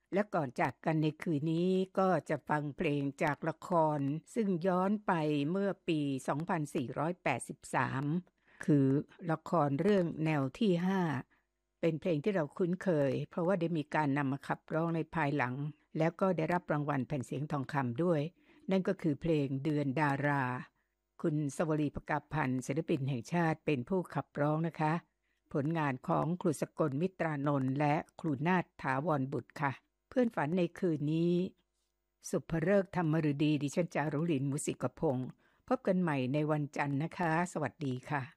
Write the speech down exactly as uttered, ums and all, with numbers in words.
และก่อนจากกันในคืนนี้ก็จะฟังเพลงจากละครซึ่งย้อนไปเมื่อปี สองพันสี่ร้อยแปดสิบสาม คือละครเรื่องแนวที่ ห้า เป็นเพลงที่เราคุ้นเคยเพราะว่าได้มีการนำมาขับร้องในภายหลังแล้วก็ได้รับรางวัลแผ่นเสียงทองคำด้วยนั่นก็คือเพลงเดือนดาราคุณสวรี ภกพันธ์ศิลปินแห่งชาติเป็นผู้ขับร้องนะคะผลงานของครูสกลมิตรานนท์และครูนาถถาวรบุตรค่ะเพื่อนฝันในคืนนี้สุภฤกษ์ธรรมฤดีดิฉันจารุลินมุสิกพงศ์พบกันใหม่ในวันจันทร์นะคะสวัสดีค่ะ